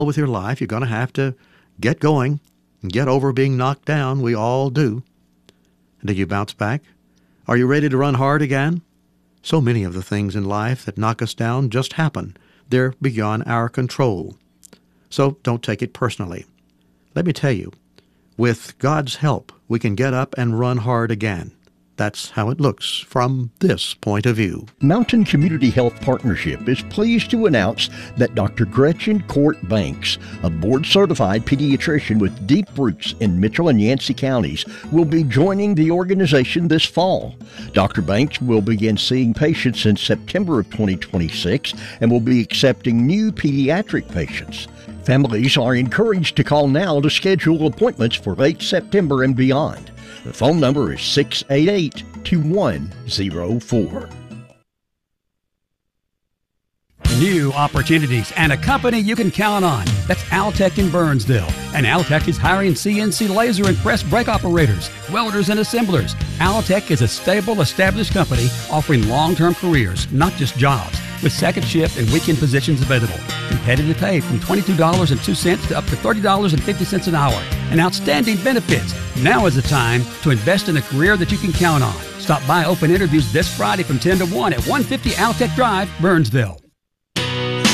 with your life. You're going to have to get going and get over being knocked down. We all do. And did you bounce back? Are you ready to run hard again? So many of the things in life that knock us down just happen. They're beyond our control. So don't take it personally. Let me tell you, with God's help, we can get up and run hard again. That's how it looks from this point of view. Mountain Community Health Partnership is pleased to announce that Dr. Gretchen Court Banks, a board-certified pediatrician with deep roots in Mitchell and Yancey counties, will be joining the organization this fall. Dr. Banks will begin seeing patients in September of 2026 and will be accepting new pediatric patients. Families are encouraged to call now to schedule appointments for late September and beyond. The phone number is 688-2104. New opportunities and a company you can count on. That's Altec in Burnsville. And Altec is hiring CNC laser and press brake operators, welders, and assemblers. Altec is a stable, established company offering long-term careers, not just jobs, with second shift and weekend positions available. Competitive pay from $22.02 to up to $30.50 an hour. And outstanding benefits. Now is the time to invest in a career that you can count on. Stop by open interviews this Friday from 10 to 1 at 150 Altec Drive, Burnsville.